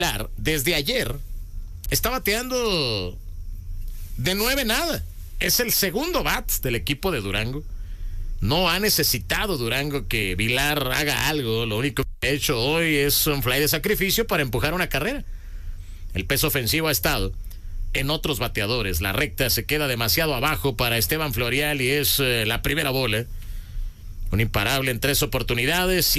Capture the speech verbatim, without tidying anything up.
Desde ayer está bateando de nueve nada. Es el segundo bat del equipo de Durango. No ha necesitado Durango que Vilar haga algo. Lo único que ha hecho hoy es un fly de sacrificio para empujar una carrera. El peso ofensivo ha estado en otros bateadores. La recta se queda demasiado abajo para Esteban Florial y es eh, la primera bola. Un imparable en tres oportunidades.